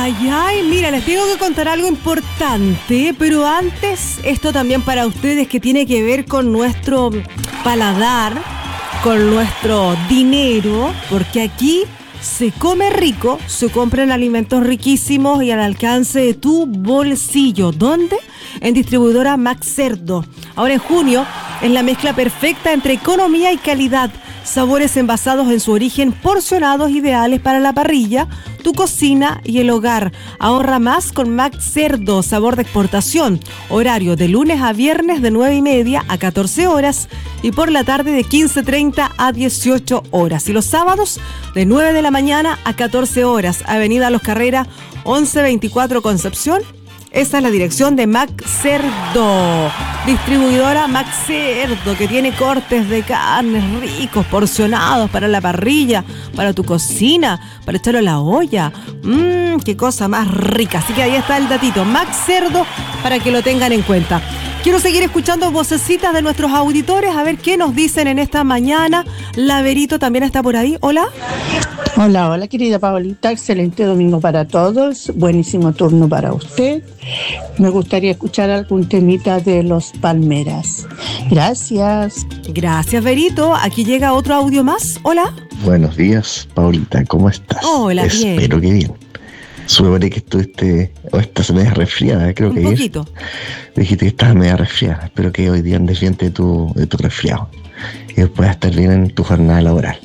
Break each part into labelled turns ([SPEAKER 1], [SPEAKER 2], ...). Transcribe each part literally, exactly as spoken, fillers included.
[SPEAKER 1] ay, ay, mira, les tengo que contar algo importante, pero antes, esto también para ustedes que tiene que ver con nuestro paladar, con nuestro dinero, porque aquí se come rico, se compran alimentos riquísimos y al alcance de tu bolsillo. ¿Dónde? En distribuidora Max Cerdo. Ahora en junio es la mezcla perfecta entre economía y calidad. Sabores envasados en su origen, porcionados ideales para la parrilla, tu cocina y el hogar. Ahorra más con Max Cerdo, sabor de exportación. Horario de lunes a viernes de nueve y media a catorce horas y por la tarde de quince treinta a dieciocho horas. Y los sábados de nueve de la mañana a catorce horas. Avenida Los Carreras, once veinticuatro Concepción. Esa es la dirección de Max Cerdo, distribuidora Max Cerdo, que tiene cortes de carnes ricos, porcionados para la parrilla, para tu cocina, para echarlo a la olla. Mmm, qué cosa más rica. Así que ahí está el datito, Max Cerdo, para que lo tengan en cuenta. Quiero seguir escuchando vocecitas de nuestros auditores, a ver qué nos dicen en esta mañana. Laverito también está por ahí. Hola.
[SPEAKER 2] Hola, hola querida Paolita, excelente domingo para todos, buenísimo turno para usted. Me gustaría escuchar algún temita de Los Palmeras. Gracias.
[SPEAKER 1] Gracias, Verito. Aquí llega otro audio más. Hola.
[SPEAKER 3] Buenos días, Paolita, ¿cómo estás?
[SPEAKER 1] Hola, bien.
[SPEAKER 3] Espero que bien. Supe que estuviste, o estás media resfriada, creo
[SPEAKER 1] Un
[SPEAKER 3] que
[SPEAKER 1] Un poquito.
[SPEAKER 3] Ayer. Dijiste que estabas media resfriada. Espero que hoy día andes bien de tu, de tu resfriado y puedas estar bien en tu jornada laboral.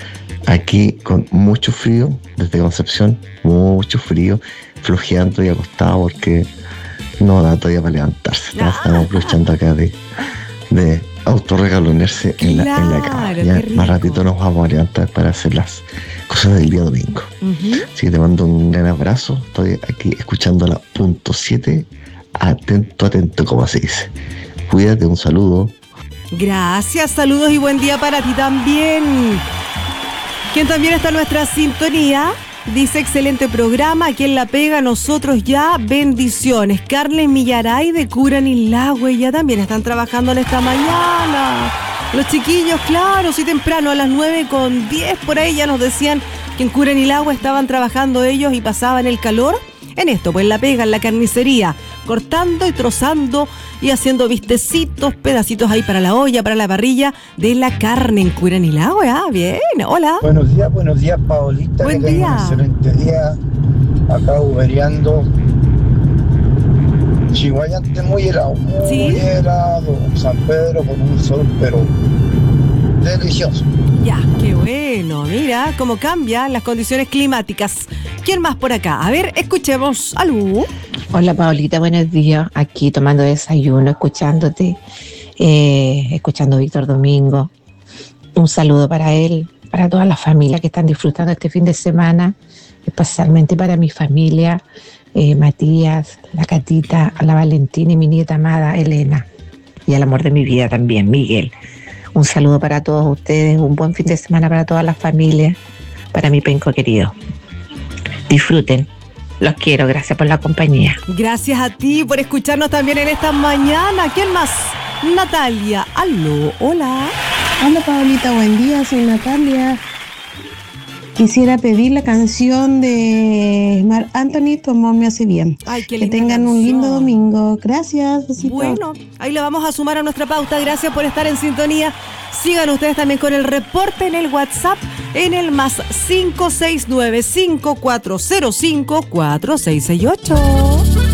[SPEAKER 3] Aquí con mucho frío, desde Concepción, mucho frío, flojeando y acostado porque no da todavía para levantarse. Ah. Estamos luchando acá de, de autorregalonearse en, claro, la, en la cama. Ya más ratito nos vamos a levantar para hacer las cosas del día domingo. Uh-huh. Así que te mando un gran abrazo. Estoy aquí escuchando la punto siete, atento, atento, como se dice. Cuídate, un saludo.
[SPEAKER 1] Gracias, saludos y buen día para ti también. Quien también está en nuestra sintonía, dice excelente programa, aquí en La Pega, nosotros ya, bendiciones. Carlen Millaray de Curanilahue, ya también están trabajando en esta mañana. Los chiquillos, claro, sí temprano, a las nueve con diez por ahí ya nos decían que en Curanilahue estaban trabajando ellos y pasaban el calor. En esto, pues La Pega, en la carnicería, cortando y trozando y haciendo vistecitos, pedacitos ahí para la olla, para la parrilla de la carne en Curanilahue. Ah, bien, hola.
[SPEAKER 4] Buenos días, buenos días, Paolita.
[SPEAKER 1] Buen
[SPEAKER 4] que
[SPEAKER 1] día.
[SPEAKER 4] Un excelente día. Acá uberiando. Chihuayante muy helado, muy ¿sí? helado. San Pedro con un sol, pero delicioso.
[SPEAKER 1] Ya, qué bueno. Mira cómo cambian las condiciones climáticas. ¿Quién más por acá? A ver, escuchemos. ¿Aló?
[SPEAKER 5] Hola, Paolita, buenos días. Aquí tomando desayuno, escuchándote, eh, escuchando a Víctor Domingo. Un saludo para él, para todas las familias que están disfrutando este fin de semana, especialmente para mi familia, eh, Matías, la Catita, a la Valentina y mi nieta amada, Elena. Y al amor de mi vida también, Miguel. Un saludo para todos ustedes, un buen fin de semana para todas las familias, para mi penco querido. Disfruten. Los quiero, gracias por la compañía.
[SPEAKER 1] Gracias a ti por escucharnos también en esta mañana. ¿Quién más? Natalia. Aló, hola.
[SPEAKER 6] Hola, Paolita, buen día, soy Natalia. Quisiera pedir la canción de Marc Anthony, Tu amor me hace bien.
[SPEAKER 1] Ay, qué
[SPEAKER 6] que tengan
[SPEAKER 1] canción.
[SPEAKER 6] Un lindo domingo. Gracias, besito.
[SPEAKER 1] Bueno, ahí lo vamos a sumar a nuestra pauta. Gracias por estar en sintonía. Sigan ustedes también con el reporte en el WhatsApp en el más cinco seis nueve, cinco cuatro cero cinco, cuatro seis seis ocho.